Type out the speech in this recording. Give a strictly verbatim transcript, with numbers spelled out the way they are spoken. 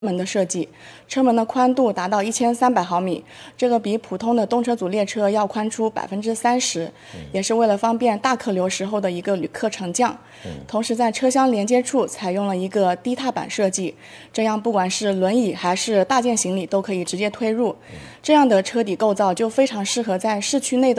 门的设计，车门的宽度达到一千三百毫米，这个比普通的动车组列车要宽出百分之三十，也是为了方便大客流时候的一个旅客乘降。同时在车厢连接处采用了一个低踏板设计，这样不管是轮椅还是大件行李都可以直接推入。这样的车底构造就非常适合在市区内的